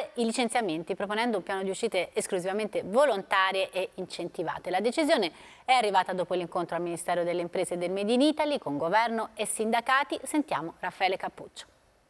fermare i licenziamenti proponendo un piano di uscite esclusivamente volontarie e incentivate. La decisione è arrivata dopo l'incontro al Ministero delle Imprese e del Made in Italy con governo e sindacati. Sentiamo Raffaele Cappuccio.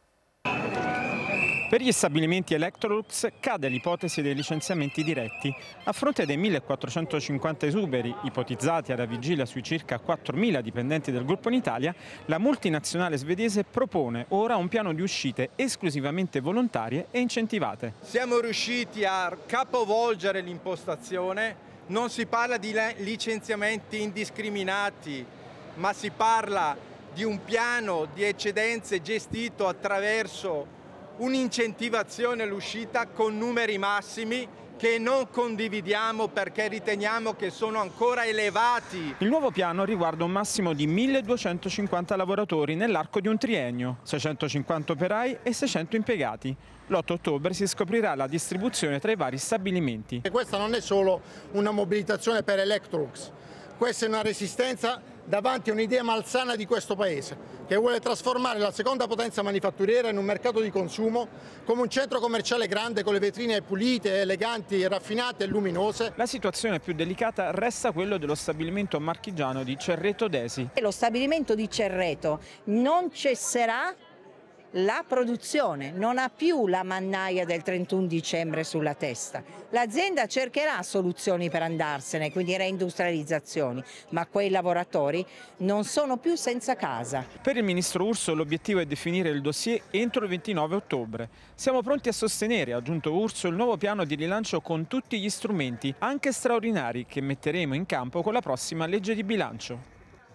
Per gli stabilimenti Electrolux cade l'ipotesi dei licenziamenti diretti. A fronte dei 1.450 esuberi ipotizzati alla vigilia sui circa 4.000 dipendenti del gruppo in Italia, la multinazionale svedese propone ora un piano di uscite esclusivamente volontarie e incentivate. Siamo riusciti a capovolgere l'impostazione, non si parla di licenziamenti indiscriminati, ma si parla di un piano di eccedenze gestito attraverso un'incentivazione all'uscita con numeri massimi che non condividiamo perché riteniamo che sono ancora elevati. Il nuovo piano riguarda un massimo di 1.250 lavoratori nell'arco di un triennio, 650 operai e 600 impiegati. L'8 ottobre si scoprirà la distribuzione tra i vari stabilimenti. E questa non è solo una mobilitazione per Electrolux, questa è una resistenza davanti a un'idea malsana di questo Paese, che vuole trasformare la seconda potenza manifatturiera in un mercato di consumo come un centro commerciale grande con le vetrine pulite, eleganti, raffinate e luminose. La situazione più delicata resta quello dello stabilimento marchigiano di Cerreto Desi. Lo stabilimento di Cerreto non cesserà la produzione, non ha più la mannaia del 31 dicembre sulla testa. L'azienda cercherà soluzioni per andarsene, quindi reindustrializzazioni, ma quei lavoratori non sono più senza casa. Per il ministro Urso l'obiettivo è definire il dossier entro il 29 ottobre. Siamo pronti a sostenere, ha aggiunto Urso, il nuovo piano di rilancio con tutti gli strumenti, anche straordinari, che metteremo in campo con la prossima legge di bilancio.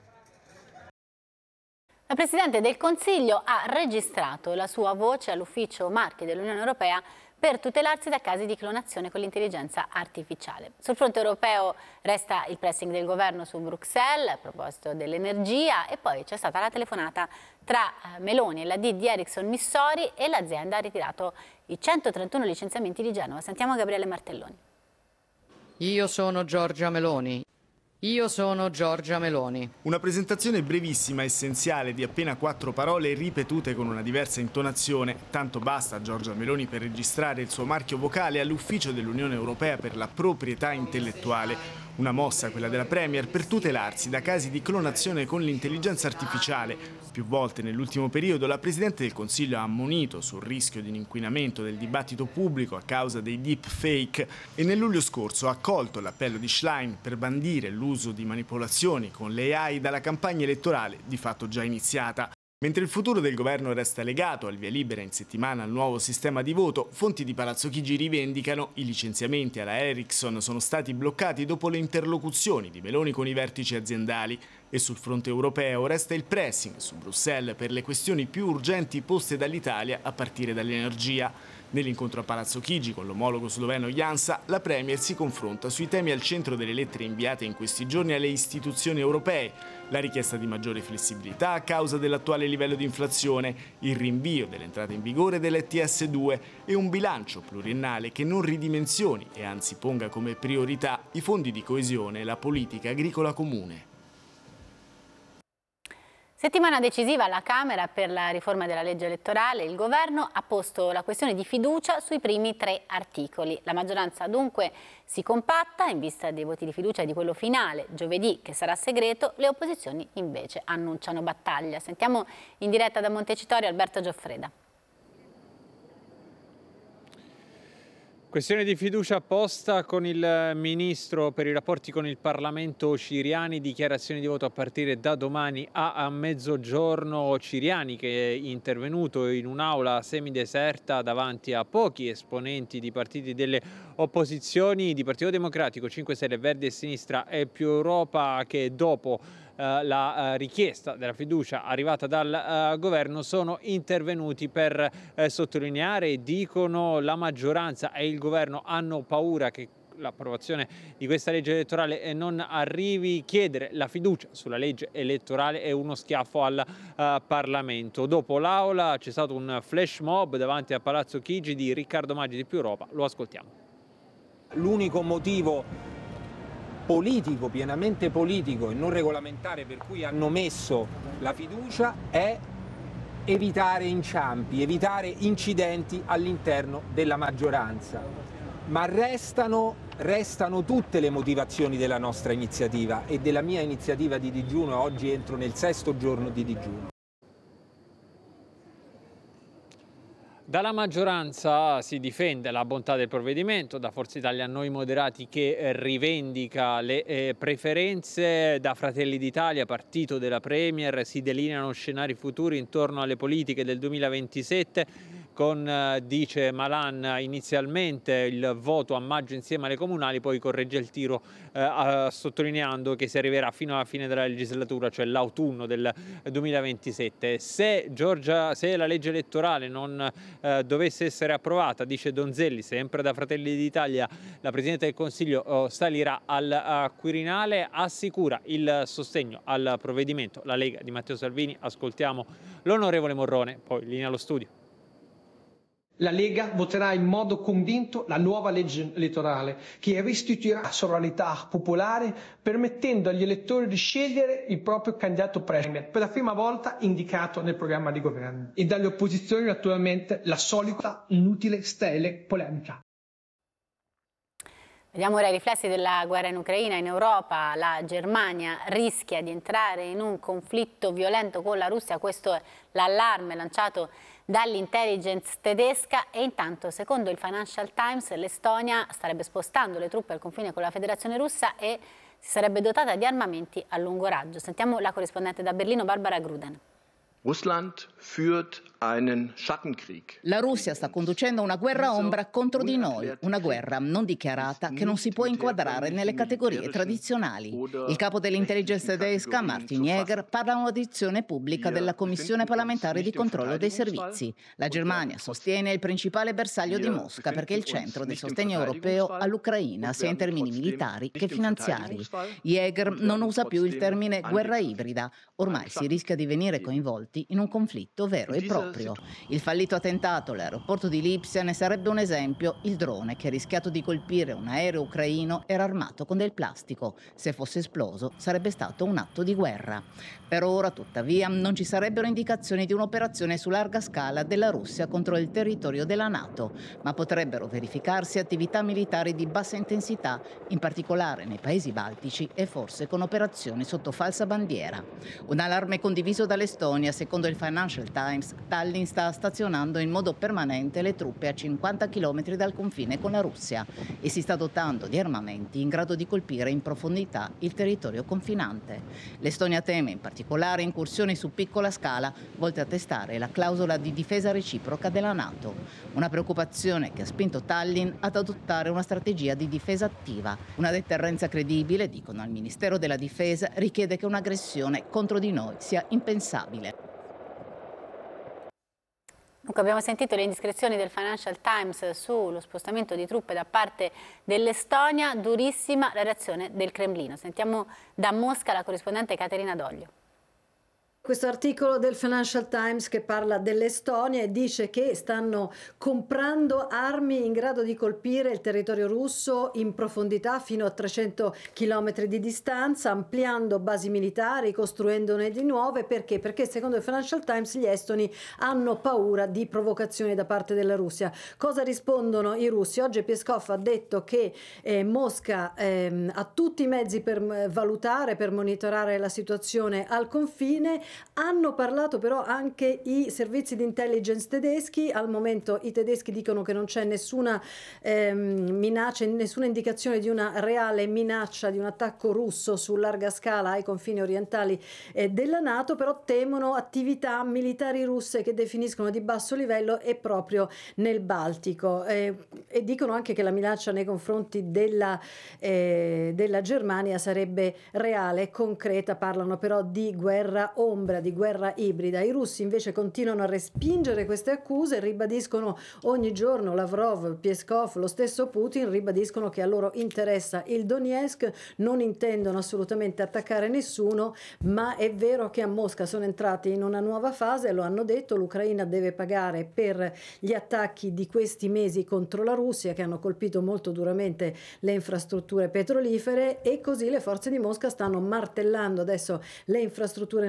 La Presidente del Consiglio ha registrato la sua voce all'ufficio marchi dell'Unione Europea per tutelarsi da casi di clonazione con l'intelligenza artificiale. Sul fronte europeo resta il pressing del governo su Bruxelles a proposito dell'energia e poi c'è stata la telefonata tra Meloni e la D di Ericsson Missori e l'azienda ha ritirato i 131 licenziamenti di Genova. Sentiamo Gabriele Martelloni. Io sono Giorgia Meloni. Io sono Giorgia Meloni. Una presentazione brevissima, essenziale, di appena 4 parole ripetute con una diversa intonazione. Tanto basta a Giorgia Meloni per registrare il suo marchio vocale all'ufficio dell'Unione Europea per la proprietà intellettuale. Una mossa, quella della Premier, per tutelarsi da casi di clonazione con l'intelligenza artificiale. Più volte nell'ultimo periodo la Presidente del Consiglio ha ammonito sul rischio di un inquinamento del dibattito pubblico a causa dei deepfake e nel luglio scorso ha accolto l'appello di Schlein per bandire l'uso di manipolazioni con l'AI dalla campagna elettorale di fatto già iniziata. Mentre il futuro del governo resta legato al via libera in settimana al nuovo sistema di voto, fonti di Palazzo Chigi rivendicano i licenziamenti alla Ericsson sono stati bloccati dopo le interlocuzioni di Meloni con i vertici aziendali e sul fronte europeo resta il pressing su Bruxelles per le questioni più urgenti poste dall'Italia a partire dall'energia. Nell'incontro a Palazzo Chigi con l'omologo sloveno Janša, la Premier si confronta sui temi al centro delle lettere inviate in questi giorni alle istituzioni europee, la richiesta di maggiore flessibilità a causa dell'attuale livello di inflazione, il rinvio dell'entrata in vigore dell'ETS2 e un bilancio pluriennale che non ridimensioni e anzi ponga come priorità i fondi di coesione e la politica agricola comune. Settimana decisiva alla Camera per la riforma della legge elettorale. Il governo ha posto la questione di fiducia sui primi 3 articoli. La maggioranza dunque si compatta in vista dei voti di fiducia e di quello finale giovedì che sarà segreto. Le opposizioni invece annunciano battaglia. Sentiamo in diretta da Montecitorio Alberto Gioffreda. Questione di fiducia posta con il ministro per i rapporti con il Parlamento Ciriani, dichiarazioni di voto a partire da domani a mezzogiorno. Ciriani che è intervenuto in un'aula semideserta davanti a pochi esponenti di partiti delle opposizioni, di Partito Democratico, 5 Stelle, Verdi e Sinistra e Più Europa, che dopo la richiesta della fiducia arrivata dal governo sono intervenuti per sottolineare, dicono, la maggioranza e il governo hanno paura che l'approvazione di questa legge elettorale non arrivi. Chiedere la fiducia sulla legge elettorale è uno schiaffo al Parlamento. Dopo l'aula c'è stato un flash mob davanti a Palazzo Chigi di Riccardo Maggi di Più Europa, lo ascoltiamo. L'unico motivo politico, pienamente politico e non regolamentare per cui hanno messo la fiducia è evitare inciampi, evitare incidenti all'interno della maggioranza. Ma restano tutte le motivazioni della nostra iniziativa e della mia iniziativa di digiuno. Oggi entro nel 6° giorno di digiuno. Dalla maggioranza si difende la bontà del provvedimento, da Forza Italia Noi Moderati che rivendica le preferenze, da Fratelli d'Italia, partito della Premier, si delineano scenari futuri intorno alle politiche del 2027 con, dice Malan, inizialmente il voto a maggio insieme alle comunali, poi corregge il tiro sottolineando che si arriverà fino alla fine della legislatura, cioè l'autunno del 2027. Se la legge elettorale non dovesse essere approvata, dice Donzelli, sempre da Fratelli d'Italia, la Presidente del Consiglio salirà al Quirinale, assicura il sostegno al provvedimento la Lega di Matteo Salvini. Ascoltiamo l'onorevole Morrone, poi linea allo studio. La Lega voterà in modo convinto la nuova legge elettorale che restituirà sovranità popolare, permettendo agli elettori di scegliere il proprio candidato premier, per la prima volta indicato nel programma di governo. E dalle opposizioni naturalmente la solita inutile sterile polemica. Vediamo ora i riflessi della guerra in Ucraina. In Europa la Germania rischia di entrare in un conflitto violento con la Russia, questo è l'allarme lanciato dall'intelligence tedesca, e intanto secondo il Financial Times l'Estonia starebbe spostando le truppe al confine con la Federazione Russa e si sarebbe dotata di armamenti a lungo raggio. Sentiamo la corrispondente da Berlino Barbara Gruden. Russland führt einen Schattenkrieg. La Russia sta conducendo una guerra ombra contro di noi, una guerra non dichiarata che non si può inquadrare nelle categorie tradizionali. Il capo dell'intelligence tedesca, Martin Jäger, parla a un'audizione pubblica della Commissione parlamentare di controllo dei servizi. La Germania sostiene il principale bersaglio di Mosca perché è il centro del sostegno europeo all'Ucraina, sia in termini militari che finanziari. Jäger non usa più il termine guerra ibrida, ormai si rischia di venire coinvolti in un conflitto vero e proprio. Il fallito attentato all'aeroporto di Lipsia ne sarebbe un esempio. Il drone che ha rischiato di colpire un aereo ucraino era armato con del plastico. Se fosse esploso sarebbe stato un atto di guerra. Per ora, tuttavia, non ci sarebbero indicazioni di un'operazione su larga scala della Russia contro il territorio della NATO, ma potrebbero verificarsi attività militari di bassa intensità, in particolare nei paesi baltici e forse con operazioni sotto falsa bandiera. Un allarme condiviso dall'Estonia, secondo il Financial Times. Tallinn sta stazionando in modo permanente le truppe a 50 km dal confine con la Russia e si sta dotando di armamenti in grado di colpire in profondità il territorio confinante. L'Estonia teme in particolare incursioni su piccola scala volte a testare la clausola di difesa reciproca della NATO. Una preoccupazione che ha spinto Tallinn ad adottare una strategia di difesa attiva. Una deterrenza credibile, dicono al Ministero della Difesa, richiede che un'aggressione contro di noi sia impensabile. Dunque abbiamo sentito le indiscrezioni del Financial Times sullo spostamento di truppe da parte dell'Estonia, durissima la reazione del Cremlino. Sentiamo da Mosca la corrispondente Caterina Doglio. Questo articolo del Financial Times che parla dell'Estonia e dice che stanno comprando armi in grado di colpire il territorio russo in profondità fino a 300 km di distanza, ampliando basi militari, costruendone di nuove. Perché? Perché secondo il Financial Times gli estoni hanno paura di provocazioni da parte della Russia. Cosa rispondono i russi? Oggi Peskov ha detto che Mosca ha tutti i mezzi per valutare, per monitorare la situazione al confine. Hanno parlato però anche i servizi di intelligence tedeschi. Al momento i tedeschi dicono che non c'è nessuna minaccia, nessuna indicazione di una reale minaccia di un attacco russo su larga scala ai confini orientali della NATO, però temono attività militari russe che definiscono di basso livello e proprio nel Baltico, e dicono anche che la minaccia nei confronti della Germania sarebbe reale e concreta. Parlano però di guerra ombra, di guerra ibrida. I russi invece continuano a respingere queste accuse, ribadiscono ogni giorno, Lavrov, Peskov, lo stesso Putin ribadiscono che a loro interessa il Donetsk, non intendono assolutamente attaccare nessuno, ma è vero che a Mosca sono entrati in una nuova fase, lo hanno detto, l'Ucraina deve pagare per gli attacchi di questi mesi contro la Russia che hanno colpito molto duramente le infrastrutture petrolifere, e così le forze di Mosca stanno martellando adesso le infrastrutture energetiche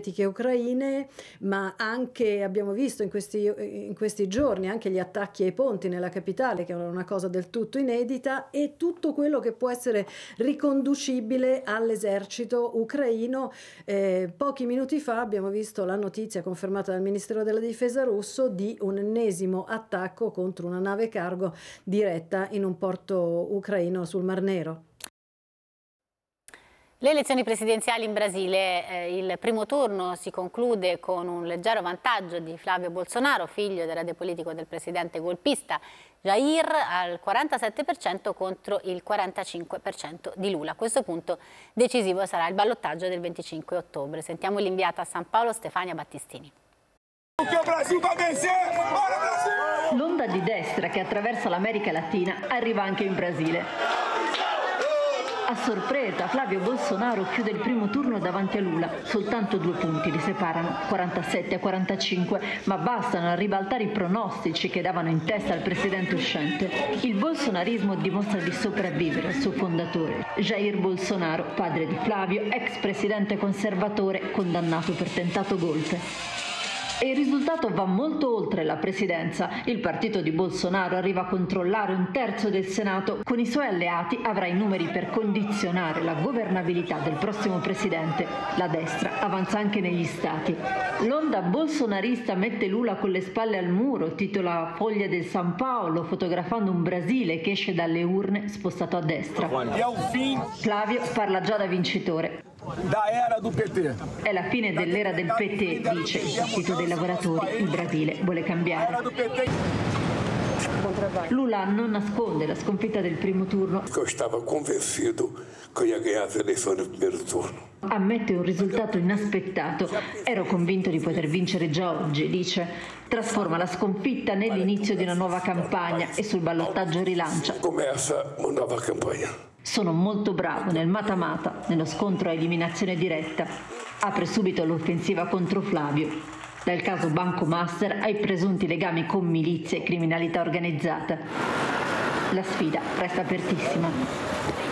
politiche ucraine, ma anche abbiamo visto in questi giorni anche gli attacchi ai ponti nella capitale, che è una cosa del tutto inedita, e tutto quello che può essere riconducibile all'esercito ucraino. Pochi minuti fa abbiamo visto la notizia confermata dal Ministero della Difesa russo di un ennesimo attacco contro una nave cargo diretta in un porto ucraino sul Mar Nero. Le elezioni presidenziali in Brasile, il primo turno si conclude con un leggero vantaggio di Flavio Bolsonaro, figlio dell'erede politico del presidente golpista Jair, al 47% contro il 45% di Lula. A questo punto decisivo sarà il ballottaggio del 25 ottobre. Sentiamo l'inviata a San Paolo Stefania Battistini. L'onda di destra che attraversa l'America Latina arriva anche in Brasile. A sorpresa, Flavio Bolsonaro chiude il primo turno davanti a Lula. Soltanto 2 punti li separano, 47 a 45, ma bastano a ribaltare i pronostici che davano in testa al presidente uscente. Il bolsonarismo dimostra di sopravvivere al suo fondatore, Jair Bolsonaro, padre di Flavio, ex presidente conservatore condannato per tentato golpe. E il risultato va molto oltre la presidenza. Il partito di Bolsonaro arriva a controllare 1/3 del Senato. Con i suoi alleati avrà i numeri per condizionare la governabilità del prossimo presidente. La destra avanza anche negli stati. L'onda bolsonarista mette Lula con le spalle al muro, titola Foglia del San Paolo, fotografando un Brasile che esce dalle urne spostato a destra. Flavio parla già da vincitore. È la fine dell'era del PT, dice il Partito dei Lavoratori. Il Brasile vuole cambiare. Lula non nasconde la sconfitta del primo turno. Stavo convencido che ia ganhar le elezioni del primo turno. Ammette un risultato inaspettato. Ero convinto di poter vincere già oggi, dice. Trasforma la sconfitta nell'inizio di una nuova campagna e sul ballottaggio rilancia. Começa uma nuova campagna. Sono molto bravo nel mata-mata, nello scontro a eliminazione diretta. Apre subito l'offensiva contro Flavio. Dal caso Banco Master ai presunti legami con milizie e criminalità organizzata. La sfida resta apertissima.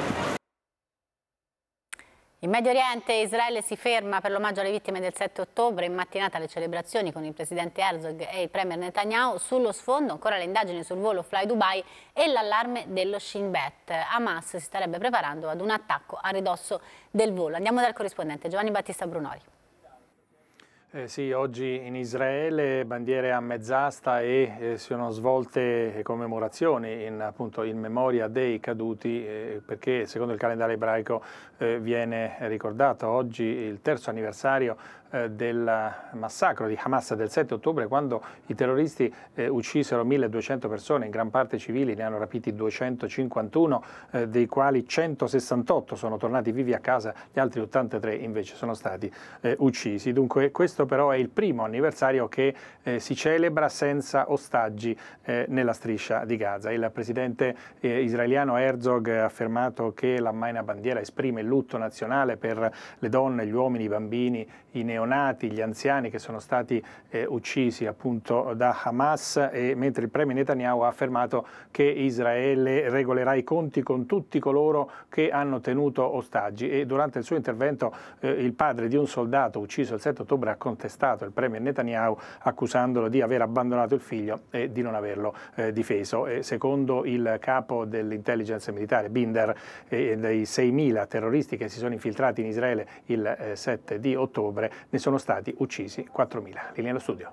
In Medio Oriente Israele si ferma per l'omaggio alle vittime del 7 ottobre, in mattinata le celebrazioni con il presidente Herzog e il premier Netanyahu. Sullo sfondo ancora le indagini sul volo Fly Dubai e l'allarme dello Shin Bet. Hamas si starebbe preparando ad un attacco a ridosso del volo. Andiamo dal corrispondente Giovanni Battista Brunori. Sì, oggi in Israele bandiere a mezz'asta e sono svolte commemorazioni in memoria dei caduti perché secondo il calendario ebraico viene ricordato oggi il 3° anniversario del massacro di Hamas del 7 ottobre, quando i terroristi uccisero 1200 persone, in gran parte civili, ne hanno rapiti 251, dei quali 168 sono tornati vivi a casa, gli altri 83 invece sono stati uccisi. Dunque questo però è il primo anniversario che si celebra senza ostaggi nella striscia di Gaza. Il presidente israeliano Herzog ha affermato che la Maina Bandiera esprime il lutto nazionale per le donne, gli uomini, i bambini, i neonati, gli anziani che sono stati uccisi appunto da Hamas, e mentre il premier Netanyahu ha affermato che Israele regolerà i conti con tutti coloro che hanno tenuto ostaggi, e durante il suo intervento il padre di un soldato ucciso il 7 ottobre ha contestato il premier Netanyahu accusandolo di aver abbandonato il figlio e di non averlo difeso. E secondo il capo dell'intelligence militare Binder, dei 6.000 terroristi che si sono infiltrati in Israele il 7 di ottobre ne sono stati uccisi 4.000. Linea allo studio.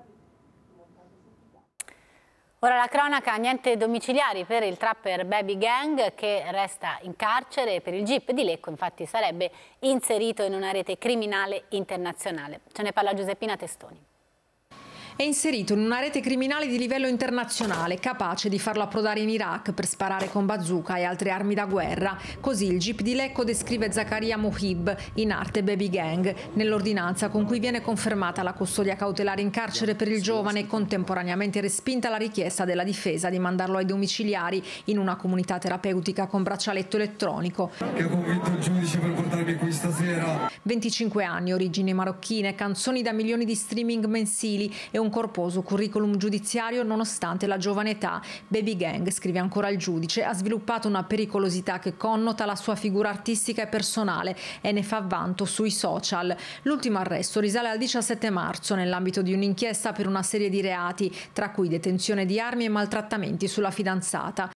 Ora la cronaca, niente domiciliari per il trapper Baby Gang che resta in carcere. Per il GIP di Lecco infatti sarebbe inserito in una rete criminale internazionale. Ce ne parla Giuseppina Testoni. È inserito in una rete criminale di livello internazionale, capace di farlo approdare in Iraq per sparare con bazooka e altre armi da guerra. Così il GIP di Lecco descrive Zakaria Mohib, in arte Baby Gang, nell'ordinanza con cui viene confermata la custodia cautelare in carcere per il giovane e contemporaneamente respinta la richiesta della difesa di mandarlo ai domiciliari in una comunità terapeutica con braccialetto elettronico. Che ho convinto il giudice per portarmi qui stasera. 25 anni, origini marocchine, canzoni da milioni di streaming mensili e un corposo curriculum giudiziario nonostante la giovane età. Baby Gang, scrive ancora il giudice, ha sviluppato una pericolosità che connota la sua figura artistica e personale e ne fa vanto sui social. L'ultimo arresto risale al 17 marzo nell'ambito di un'inchiesta per una serie di reati, tra cui detenzione di armi e maltrattamenti sulla fidanzata.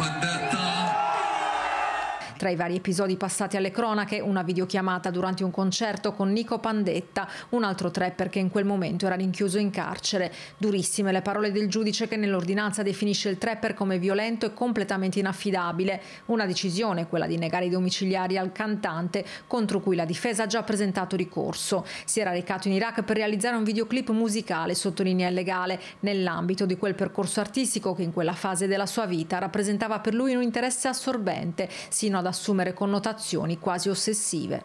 Tra i vari episodi passati alle cronache, una videochiamata durante un concerto con Nico Pandetta, un altro trapper che in quel momento era rinchiuso in carcere. Durissime le parole del giudice che nell'ordinanza definisce il trapper come violento e completamente inaffidabile. Una decisione, quella di negare i domiciliari al cantante, contro cui la difesa ha già presentato ricorso. Si era recato in Iraq per realizzare un videoclip musicale, sottolinea il legale, nell'ambito di quel percorso artistico che in quella fase della sua vita rappresentava per lui un interesse assorbente, sino ad assumere connotazioni quasi ossessive.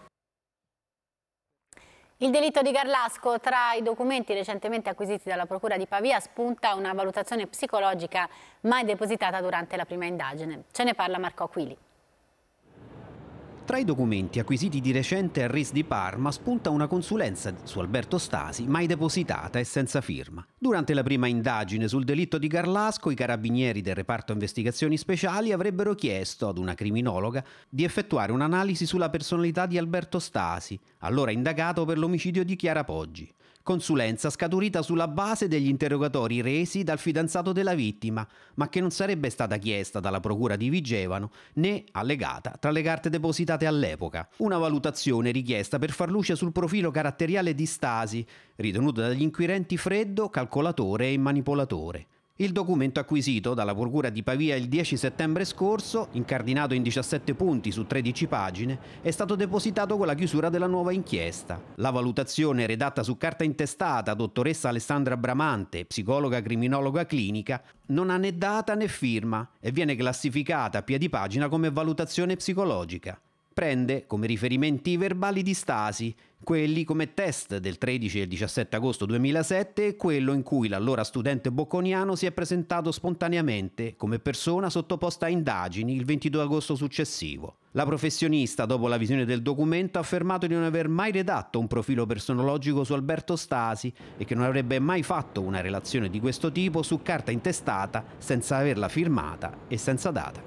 Il delitto di Garlasco: tra i documenti recentemente acquisiti dalla Procura di Pavia spunta una valutazione psicologica mai depositata durante la prima indagine. Ce ne parla Marco Aquili. Tra i documenti acquisiti di recente al RIS di Parma spunta una consulenza su Alberto Stasi mai depositata e senza firma. Durante la prima indagine sul delitto di Garlasco, i carabinieri del reparto investigazioni speciali avrebbero chiesto ad una criminologa di effettuare un'analisi sulla personalità di Alberto Stasi, allora indagato per l'omicidio di Chiara Poggi. Consulenza scaturita sulla base degli interrogatori resi dal fidanzato della vittima, ma che non sarebbe stata chiesta dalla Procura di Vigevano né allegata tra le carte depositate all'epoca. Una valutazione richiesta per far luce sul profilo caratteriale di Stasi, ritenuto dagli inquirenti freddo, calcolatore e manipolatore. Il documento acquisito dalla Procura di Pavia il 10 settembre scorso, incardinato in 17 punti su 13 pagine, è stato depositato con la chiusura della nuova inchiesta. La valutazione, redatta su carta intestata, dottoressa Alessandra Bramante, psicologa criminologa clinica, non ha né data né firma e viene classificata a piedi pagina come valutazione psicologica. Prende come riferimenti i verbali di Stasi, quelli come test del 13 e il 17 agosto 2007 e quello in cui l'allora studente bocconiano si è presentato spontaneamente come persona sottoposta a indagini il 22 agosto successivo. La professionista, dopo la visione del documento, ha affermato di non aver mai redatto un profilo personologico su Alberto Stasi e che non avrebbe mai fatto una relazione di questo tipo su carta intestata senza averla firmata e senza data.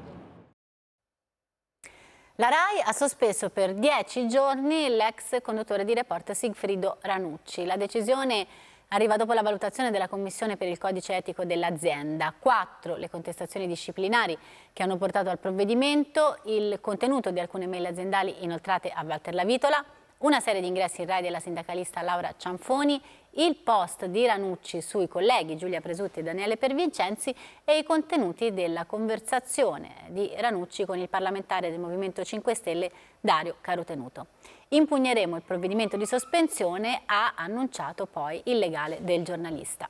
La RAI ha sospeso per 10 giorni l'ex conduttore di Report Sigfrido Ranucci. La decisione arriva dopo la valutazione della Commissione per il codice etico dell'azienda. 4 le contestazioni disciplinari che hanno portato al provvedimento, il contenuto di alcune mail aziendali inoltrate a Walter Lavitola, una serie di ingressi in RAI della sindacalista Laura Cianfoni, il post di Ranucci sui colleghi Giulia Presutti e Daniele Pervincenzi e i contenuti della conversazione di Ranucci con il parlamentare del Movimento 5 Stelle Dario Carotenuto. Impugneremo il provvedimento di sospensione, ha annunciato poi il legale del giornalista.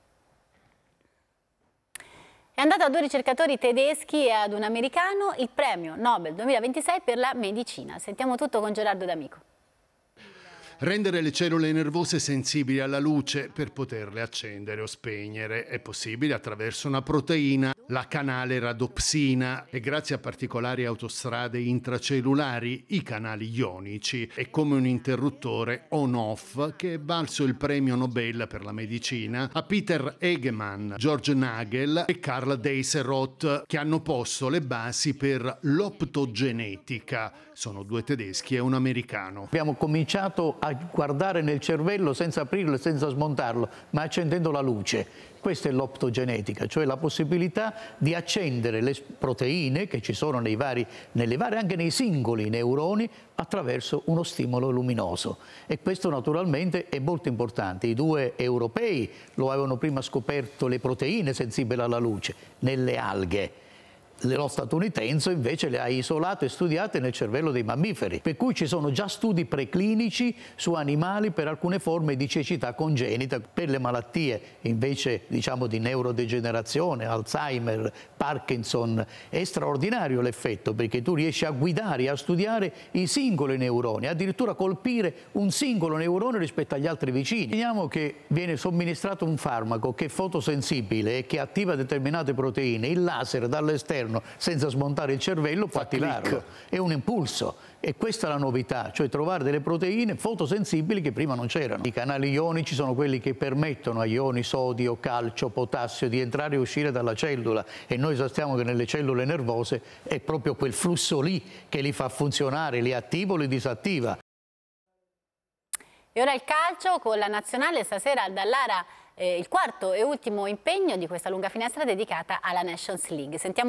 È andato a 2 ricercatori tedeschi e ad un americano il premio Nobel 2026 per la medicina. Sentiamo tutto con Gerardo D'Amico. Rendere le cellule nervose sensibili alla luce per poterle accendere o spegnere è possibile attraverso una proteina, la canale radopsina, e grazie a particolari autostrade intracellulari, i canali ionici, è come un interruttore on-off che è valso il premio Nobel per la medicina a Peter Egemann, George Nagel e Karl Deisseroth, che hanno posto le basi per l'optogenetica. Sono 2 tedeschi e un americano. Abbiamo cominciato a guardare nel cervello senza aprirlo e senza smontarlo, ma accendendo la luce. Questa è l'optogenetica, cioè la possibilità di accendere le proteine che ci sono nelle vari, anche nei singoli neuroni, attraverso uno stimolo luminoso. E questo naturalmente è molto importante. I 2 europei lo avevano prima scoperto le proteine sensibili alla luce nelle alghe. Lo statunitense invece le ha isolate e studiate nel cervello dei mammiferi, per cui ci sono già studi preclinici su animali per alcune forme di cecità congenita, per le malattie invece diciamo di neurodegenerazione, Alzheimer, Parkinson. È straordinario l'effetto, perché tu riesci a guidare e a studiare i singoli neuroni, addirittura colpire un singolo neurone rispetto agli altri vicini. Vediamo che viene somministrato un farmaco che è fotosensibile e che attiva determinate proteine, il laser dall'esterno all'interno senza smontare il cervello, può attivarlo. È un impulso. E questa è la novità, cioè trovare delle proteine fotosensibili che prima non c'erano. I canali ionici sono quelli che permettono agli ioni sodio, calcio, potassio di entrare e uscire dalla cellula, e noi sappiamo che nelle cellule nervose è proprio quel flusso lì che li fa funzionare, li attiva o li disattiva. E ora il calcio con la nazionale stasera al Dallara, il quarto e ultimo impegno di questa lunga finestra dedicata alla Nations League. Sentiamo